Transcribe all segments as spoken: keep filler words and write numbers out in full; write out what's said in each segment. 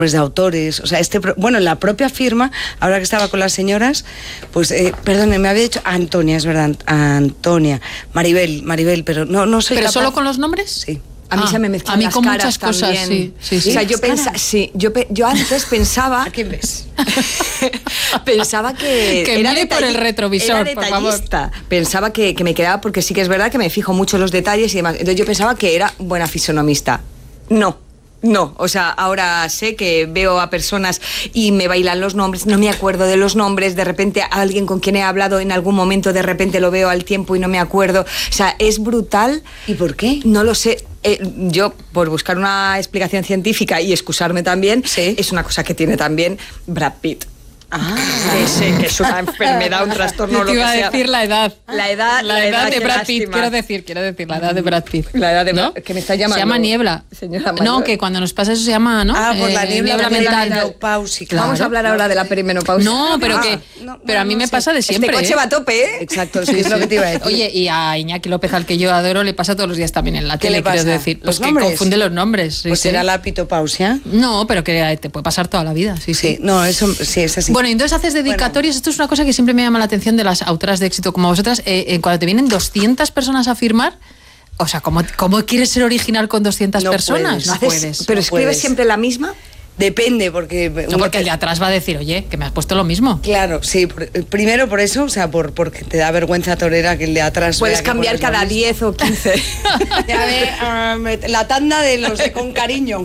de autores, o sea, este, bueno, en la propia firma, ahora que estaba con las señoras, pues, eh, perdón, me había dicho Antonia, es verdad, Antonia, Maribel, Maribel, pero no, no soy ¿Pero capaz. solo con los nombres? Sí. A mí Ah, se me mezclan a mí las con caras muchas cosas, también. sí, sí, sí. O sea, yo, ¿Las pensa, caras? sí, yo, pe, yo antes pensaba... ¿A quién ves? pensaba que... Que mire por el retrovisor, era por favor. detallista. Pensaba que, que me quedaba, porque sí que es verdad que me fijo mucho en los detalles y demás. Entonces yo pensaba que era buena fisonomista. No. No, o sea, ahora sé que veo a personas y me bailan los nombres, no me acuerdo de los nombres, de repente a alguien con quien he hablado en algún momento, de repente lo veo al tiempo y no me acuerdo. O sea, es brutal. ¿Y por qué? No lo sé. Eh, yo, por buscar una explicación científica y excusarme también, sí. Es una cosa que tiene también Brad Pitt. Ah, Que sé que es una enfermedad, un trastorno, Yo lo te que iba a sea. decir la edad. La edad, La, edad, de qué Brad Pitt, lástima. quiero decir, quiero decir, la edad de Brad Pitt. La edad de ¿no? que me está llamando. Se llama niebla. Señora mayor. No, que cuando nos pasa eso se llama, ¿no? ah, por la Eh, niebla, niebla mental. menopausia, claro. Vamos a hablar ahora de la perimenopausia. No, pero Ah, que no, pero a mí no me sé. pasa de siempre. Este coche ¿eh? va a tope, ¿eh? Exacto, sí, es lo que te iba a decir. Oye, y a Iñaki López, al que yo adoro, le pasa todos los días también en la ¿Qué tele, le pasa? quiero decir. ¿Los Pues que nombres? confunde los nombres. Sí, Pues sí. será la pitopausia. No, pero que te puede pasar toda la vida, sí, sí. Sí, no, eso sí es así. Bueno, y entonces haces dedicatorios. Esto es una cosa que siempre me llama la atención de las autoras de éxito como vosotras. Eh, eh, cuando te vienen doscientas personas a firmar, o sea, ¿cómo, cómo quieres ser original con doscientas No personas? puedes. No Haces- puedes. Pero no escribes puedes. siempre la misma. Depende, porque... No, porque el de atrás va a decir, oye, que me has puesto lo mismo. Claro, sí, por- primero por eso, o sea, por porque te da vergüenza torera que el de atrás... Puedes vea que cambiar pones lo cada mismo. diez o quince. Ya ve, ah, me- la tanda de los de con cariño.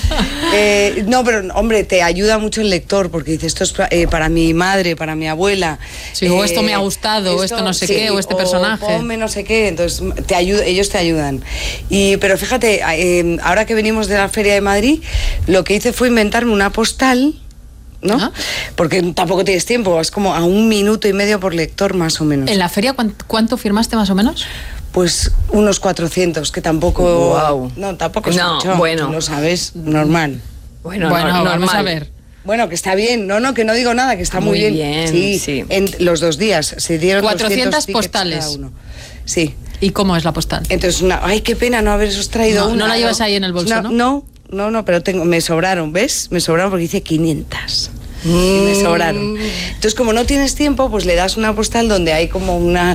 Eh, no, pero hombre, te ayuda mucho el lector, porque dices, esto es pa- eh, para mi madre, para mi abuela. Sí, o esto me ha gustado, o esto no sé qué, o este personaje. Ponme no sé qué, entonces te ayuda, ellos te ayudan. Y, pero fíjate, eh, ahora que venimos de la Feria de Madrid, lo que hice fue inventarme una postal, ¿no? Ah. Porque tampoco tienes tiempo, es como a un minuto y medio por lector más o menos. ¿En la feria cuán- cuánto firmaste más o menos? Pues unos cuatrocientos, que tampoco... Guau. No, tampoco es No, mucho, bueno. tú lo sabes, normal. Bueno, bueno, no- vamos normal. a ver. Bueno, que está bien, no, no, que no digo nada, que está muy, Muy bien. bien, Sí, sí. en los dos días se dieron cuatrocientas doscientos tickets postales. cada uno. Sí. ¿Y cómo es la postal? Entonces, una, ay, qué pena no haberos traído No, una. no la llevas ahí en el bolso, Una- ¿no? No, no, no, pero tengo, me sobraron, ¿ves? Me sobraron porque hice quinientas. Y me sobraron. Entonces, como no tienes tiempo, pues le das una postal donde hay como una...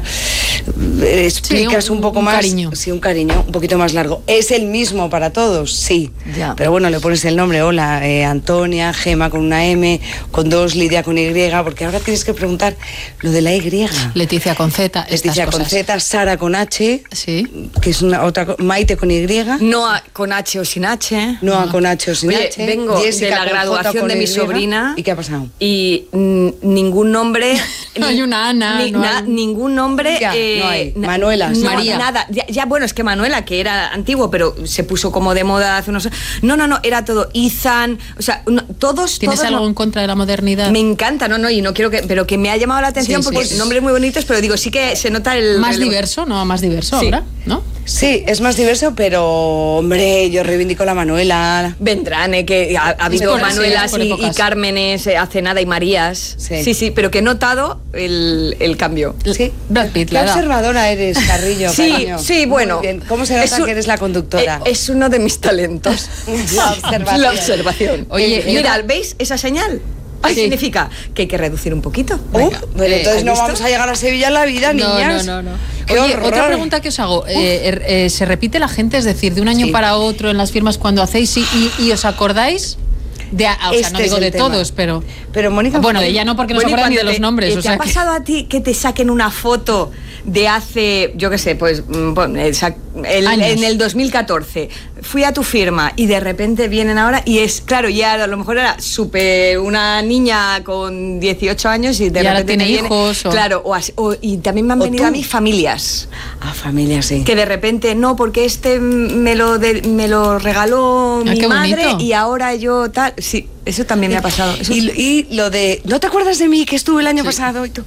eh, explicas Sí, un, un- poco un más... cariño. Sí, un cariño, un poquito más largo. ¿Es el mismo para todos? Sí. Ya. Pero bueno, le pones el nombre, hola, eh, Antonia, Gema con una M, con dos, Lidia con Y, porque ahora tienes que preguntar lo de la Y. Leticia con Z, estas Leticia con cosas. Z, Sara con H, Sí. que es una otra, co- Maite con Y, Noa con H o sin H. Noa con H o sin Oye, H, vengo Jessica de la con J graduación con de mi Y. sobrina. ¿Y qué ha pasado? Y mm, ningún nombre. No hay una Ana, ni- no na- hay- Ningún nombre. Ya, eh, no hay. na- Manuela, no, María. Nada. Ya, ya, bueno, es que Manuela, que era antiguo, pero se puso como de moda hace unos. No, no, no, era todo. Ethan. O sea, no, todos. ¿Tienes todos algo no- en contra de la modernidad? Me encanta, no, no, y no quiero que. Pero que me ha llamado la atención Sí, sí, porque sí. nombres muy bonitos, pero digo, sí que se nota el. Más el- diverso, ¿no? Más diverso Sí. ahora, ¿no? Sí, es más diverso, pero hombre, yo reivindico la Manuela. Vendrán, eh, que ha, ha habido por- Manuelas sí, es por y, y épocas. Cármenes eh, hace nada y Marías. Sí. sí, sí, pero que he notado el, el cambio. Sí. Brad Pitt, Qué la edad. observadora eres, Carrillo, Sí, cariño. sí, Muy bueno. bien. ¿Cómo se nota Es un- que eres la conductora? Eh, Es uno de mis talentos. La observación. La observación. Oye, y mira, otra- ¿veis esa señal? ¿Qué Sí. significa? Que hay que reducir un poquito. Uh, Venga, pero eh, entonces ¿has no visto? vamos a llegar a Sevilla en la vida, No, niñas. no, no, no. Qué Oye, horror. otra pregunta que os hago. Eh, er- eh, ¿Se repite la gente? Es decir, de un año Sí. para otro en las firmas cuando hacéis y, y- y os acordáis de, a- o sea, Este no es digo el de tema. todos, pero... Pero Mónica, Bueno, de ella no, porque no se Bueno, y acuerdan ni de cuando los te- nombres. ¿Te o sea ha que- pasado a ti que te saquen una foto de hace, yo qué sé, pues mm, pon, el sa- el- Años. en el dos mil catorce? Fui a tu firma y de repente vienen ahora y es, claro, ya a lo mejor era súper una niña con dieciocho años y de Y ahora repente tiene te viene- hijos o- Claro, o así- o- y también me han O venido tú. a mí familias. Ah, familia, sí. Que de repente no, porque este me lo de- me lo regaló Ah, mi qué madre bonito. y ahora yo tal. Sí, eso también me ha pasado. Eso- Y, y lo de, ¿no te acuerdas de mí que estuve el año Sí. pasado? Y tú,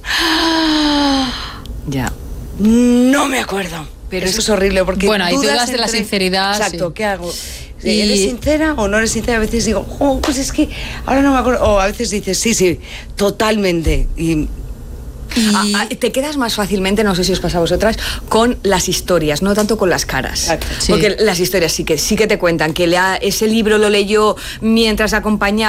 ya. no me acuerdo. Pero eso es horrible porque Bueno, hay dudas de la entre- sinceridad, Exacto, sí. ¿qué hago? Y- ¿Eres sincera o no eres sincera? A veces digo, oh, pues es que ahora no me acuerdo. O a veces dices, sí, sí, totalmente. Y Y... A, a, te quedas más fácilmente, no sé si os pasa a vosotras, con las historias, no tanto con las caras. Sí. Porque las historias sí que, sí que te cuentan que lea, ese libro lo leyó mientras acompañaba